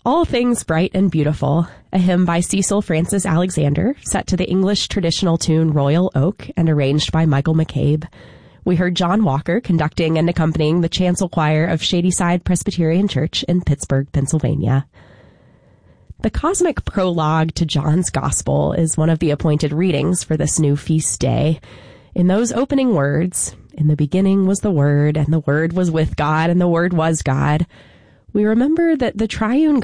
All Things Bright and Beautiful, a hymn by Cecil Francis Alexander, set to the English traditional tune Royal Oak and arranged by Michael McCabe. We heard John Walker conducting and accompanying the chancel choir of Shadyside Presbyterian Church in Pittsburgh, Pennsylvania. The cosmic prologue to John's Gospel is one of the appointed readings for this new feast day. In those opening words, "In the beginning was the Word, and the Word was with God, and the Word was God," we remember that the triune